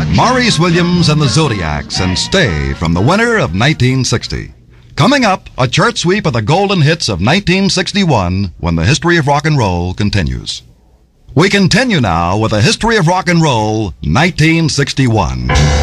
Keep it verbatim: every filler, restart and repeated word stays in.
like Maurice Williams and the Zodiacs and Stay from the winter of nineteen sixty. Coming up, a chart sweep of the golden hits of nineteen sixty-one when the history of rock and roll continues. We continue now with the history of rock and roll, nineteen sixty-one.